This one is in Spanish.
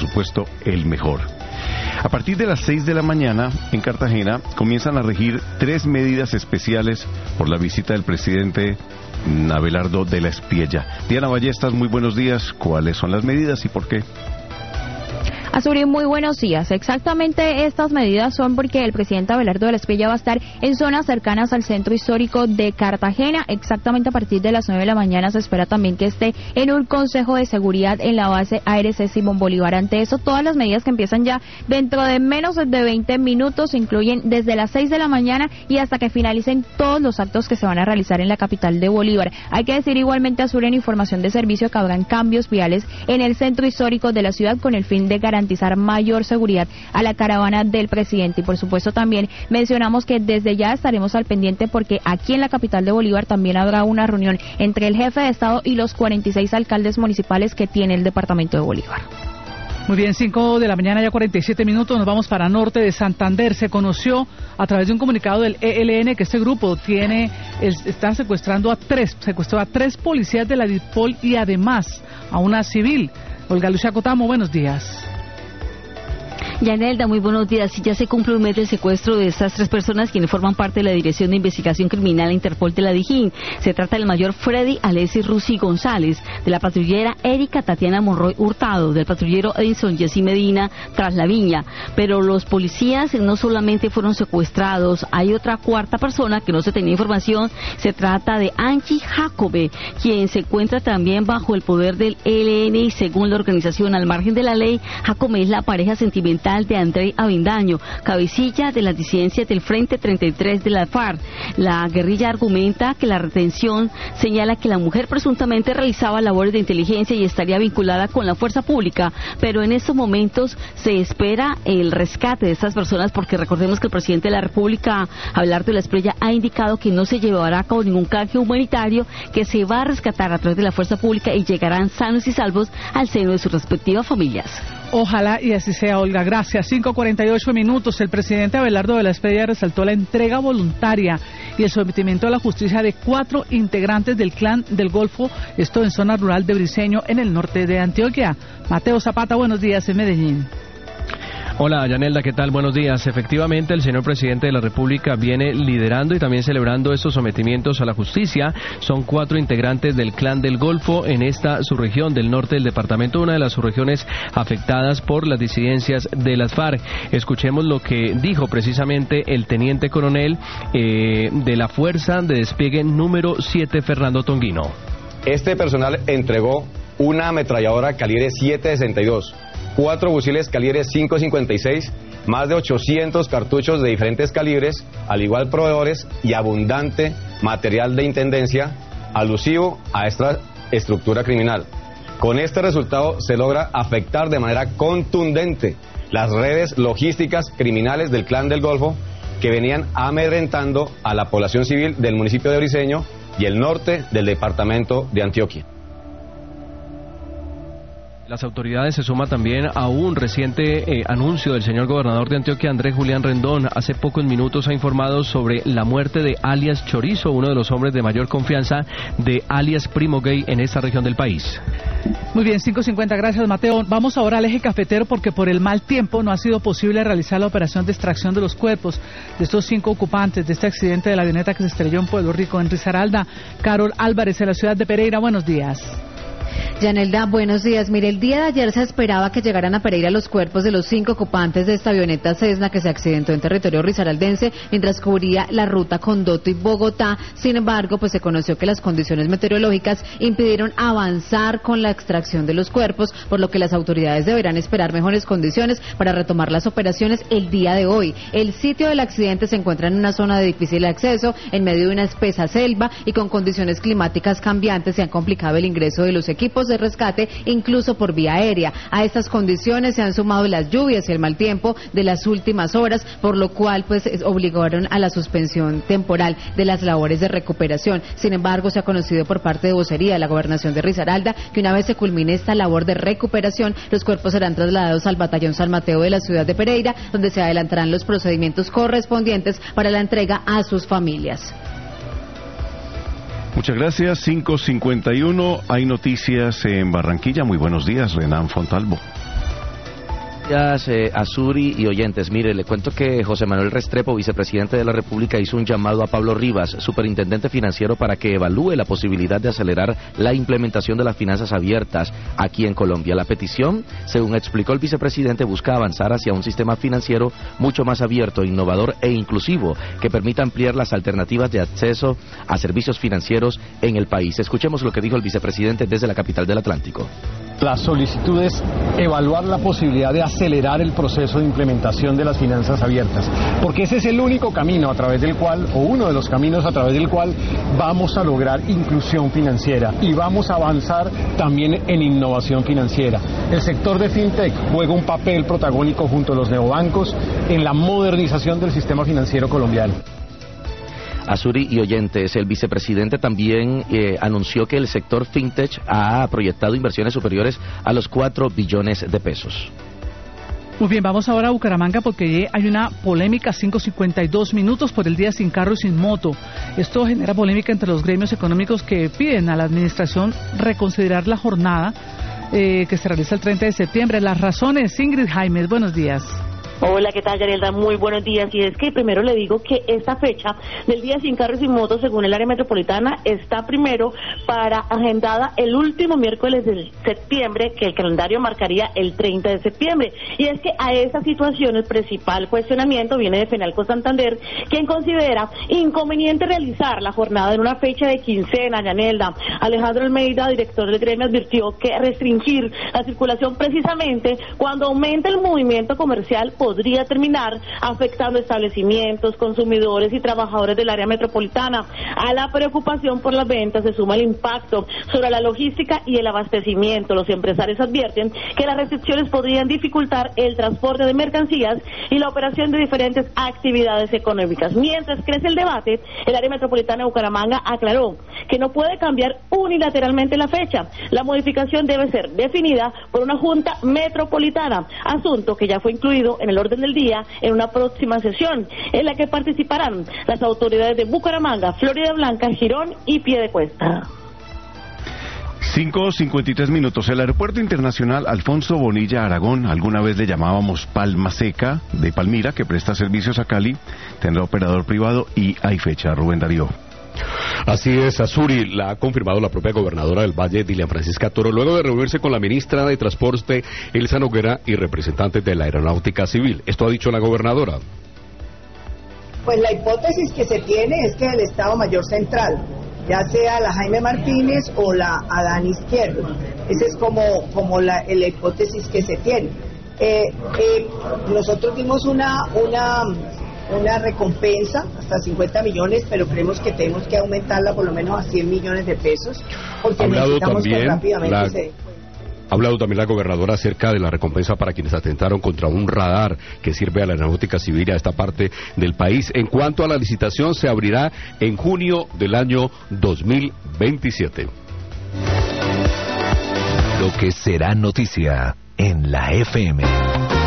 supuesto, el mejor. A partir de las 6 de la mañana, en Cartagena, comienzan a regir 3 medidas especiales por la visita del presidente Abelardo de la Espriella. Diana Ballestas, muy buenos días. ¿Cuáles son las medidas y por qué? Azuri, muy buenos días. Exactamente estas medidas son porque el presidente Abelardo de la Espriella va a estar en zonas cercanas al centro histórico de Cartagena. Exactamente a partir de las 9 de la mañana se espera también que esté en un consejo de seguridad en la base ARC Simón Bolívar. Ante eso, todas las medidas que empiezan ya dentro de menos de 20 minutos incluyen desde las 6 de la mañana y hasta que finalicen todos los actos que se van a realizar en la capital de Bolívar. Hay que decir igualmente, Azuri, en información de servicio, que habrán cambios viales en el centro histórico de la ciudad con el fin de garantizar mayor seguridad a la caravana del presidente. Y por supuesto también mencionamos que desde ya estaremos al pendiente porque aquí en la capital de Bolívar también habrá una reunión entre el jefe de Estado y los 46 alcaldes municipales que tiene el departamento de Bolívar. Muy bien, 5 de la mañana, ya 47 minutos, nos vamos para norte de Santander. Se conoció a través de un comunicado del ELN que este grupo está secuestró a tres policías de la DIPOL y además a una civil. Olga Lucia Cotamo, buenos días. Yanelda, muy buenos días. Ya se cumple un mes del secuestro de estas 3 personas quienes forman parte de la Dirección de Investigación Criminal Interpol de la Dijín. Se trata del mayor Freddy Alessi Rusi González, de la patrullera Erika Tatiana Monroy Hurtado, del patrullero Edison Jessy Medina tras la Viña. Pero los policías no solamente fueron secuestrados, hay otra cuarta persona que no se tenía información. Se trata de Angie Jacobe, quien se encuentra también bajo el poder del ELN y según la organización al margen de la ley, Jacobe es la pareja sentimental de André Avendaño, cabecilla de las disidencias del Frente 33 de la FARC. La guerrilla argumenta que la retención señala que la mujer presuntamente realizaba labores de inteligencia y estaría vinculada con la fuerza pública, pero en estos momentos se espera el rescate de estas personas porque recordemos que el presidente de la República, Abelardo de la Espriella, ha indicado que no se llevará a cabo ningún canje humanitario, que se va a rescatar a través de la fuerza pública y llegarán sanos y salvos al seno de sus respectivas familias. Ojalá y así sea, Olga. Gracias. 5:48 minutos. El presidente Abelardo de la Espriella resaltó la entrega voluntaria y el sometimiento a la justicia de 4 integrantes del Clan del Golfo, esto en zona rural de Briceño, en el norte de Antioquia. Mateo Zapata, buenos días en Medellín. Hola, Yanelda, ¿qué tal? Buenos días. Efectivamente, el señor presidente de la República viene liderando y también celebrando estos sometimientos a la justicia. Son 4 integrantes del Clan del Golfo en esta subregión del norte del departamento, una de las subregiones afectadas por las disidencias de las FARC. Escuchemos lo que dijo precisamente el teniente coronel de la Fuerza de Despliegue número 7, Fernando Tonguino. Este personal entregó una ametralladora calibre 7.62, 4 fusiles calibre 5.56, más de 800 cartuchos de diferentes calibres, al igual proveedores y abundante material de intendencia alusivo a esta estructura criminal. Con este resultado se logra afectar de manera contundente las redes logísticas criminales del Clan del Golfo que venían amedrentando a la población civil del municipio de Briceño y el norte del departamento de Antioquia. Las autoridades se suman también a un reciente anuncio del señor gobernador de Antioquia, Andrés Julián Rendón. Hace pocos minutos ha informado sobre la muerte de alias Chorizo, uno de los hombres de mayor confianza de alias Primo Gay en esta región del país. Muy bien, 5:50, gracias Mateo. Vamos ahora al eje cafetero porque por el mal tiempo no ha sido posible realizar la operación de extracción de los cuerpos de estos 5 ocupantes de este accidente de la avioneta que se estrelló en Pueblo Rico, en Risaralda. Carol Álvarez, en la ciudad de Pereira, buenos días. Yanelda, buenos días. Mire, el día de ayer se esperaba que llegaran a Pereira los cuerpos de los 5 ocupantes de esta avioneta Cessna que se accidentó en territorio risaraldense mientras cubría la ruta Condoto y Bogotá. Sin embargo, pues se conoció que las condiciones meteorológicas impidieron avanzar con la extracción de los cuerpos, por lo que las autoridades deberán esperar mejores condiciones para retomar las operaciones el día de hoy. El sitio del accidente se encuentra en una zona de difícil acceso, en medio de una espesa selva y con condiciones climáticas cambiantes se ha complicado el ingreso de los equipos de rescate, incluso por vía aérea. A estas condiciones se han sumado las lluvias y el mal tiempo de las últimas horas, por lo cual pues obligaron a la suspensión temporal de las labores de recuperación. Sin embargo, se ha conocido por parte de vocería de la Gobernación de Risaralda que una vez se culmine esta labor de recuperación, los cuerpos serán trasladados al Batallón San Mateo de la ciudad de Pereira, donde se adelantarán los procedimientos correspondientes para la entrega a sus familias. Muchas gracias. 5:51. Hay noticias en Barranquilla. Muy buenos días, Renan Fontalvo. Gracias, Azuri y oyentes. Mire, le cuento que José Manuel Restrepo, vicepresidente de la República, hizo un llamado a Pablo Rivas, superintendente financiero, para que evalúe la posibilidad de acelerar la implementación de las finanzas abiertas aquí en Colombia. La petición, según explicó el vicepresidente, busca avanzar hacia un sistema financiero mucho más abierto, innovador e inclusivo, que permita ampliar las alternativas de acceso a servicios financieros en el país. Escuchemos lo que dijo el vicepresidente desde la capital del Atlántico. La solicitud es evaluar la posibilidad de acelerar el proceso de implementación de las finanzas abiertas, porque ese es el único camino a través del cual, o uno de los caminos a través del cual vamos a lograr inclusión financiera y vamos a avanzar también en innovación financiera. El sector de FinTech juega un papel protagónico junto a los neobancos en la modernización del sistema financiero colombiano. Azuri y oyentes, el vicepresidente también anunció que el sector FinTech ha proyectado inversiones superiores a los 4 billones de pesos. Muy bien, vamos ahora a Bucaramanga porque hay una polémica, 5:52 minutos por el día sin carro y sin moto. Esto genera polémica entre los gremios económicos que piden a la administración reconsiderar la jornada que se realiza el 30 de septiembre. Las razones, Ingrid Jaimes, buenos días. Hola, ¿qué tal, Yanelda? Muy buenos días. Y es que primero le digo que esta fecha del Día Sin Carro y Sin Moto, según el área metropolitana, está primero para agendada el último miércoles de septiembre, que el calendario marcaría el 30 de septiembre. Y es que a esa situación el principal cuestionamiento viene de Fenalco Santander, quien considera inconveniente realizar la jornada en una fecha de quincena, Yanelda. Alejandro Almeida, director del gremio, advirtió que restringir la circulación precisamente cuando aumenta el movimiento comercial podría terminar afectando establecimientos, consumidores y trabajadores del área metropolitana. A la preocupación por las ventas se suma el impacto sobre la logística y el abastecimiento. Los empresarios advierten que las restricciones podrían dificultar el transporte de mercancías y la operación de diferentes actividades económicas. Mientras crece el debate, el área metropolitana de Bucaramanga aclaró que no puede cambiar unilateralmente la fecha. La modificación debe ser definida por una junta metropolitana, asunto que ya fue incluido en el orden del día en una próxima sesión, en la que participarán las autoridades de Bucaramanga, Florida Blanca, Girón y Piedecuesta. 5:53 minutos. El Aeropuerto Internacional Alfonso Bonilla Aragón, alguna vez le llamábamos Palma Seca, de Palmira, que presta servicios a Cali, tendrá operador privado y hay fecha. Rubén Darío. Así es, Azuri, la ha confirmado la propia gobernadora del Valle, Dilian Francisca Toro, luego de reunirse con la ministra de Transporte, Elsa Noguera, y representantes de la Aeronáutica Civil. Esto ha dicho la gobernadora. Pues la hipótesis que se tiene es que el Estado Mayor Central, ya sea la Jaime Martínez o la Adán Izquierdo, esa es como la hipótesis que se tiene. Nosotros dimos una recompensa hasta 50 millones, pero creemos que tenemos que aumentarla por lo menos a 100 millones de pesos, porque necesitamos que rápidamente Ha hablado también la gobernadora acerca de la recompensa para quienes atentaron contra un radar que sirve a la aeronáutica civil a esta parte del país. En cuanto a la licitación, se abrirá en junio del año 2027. Lo que será noticia en la FM.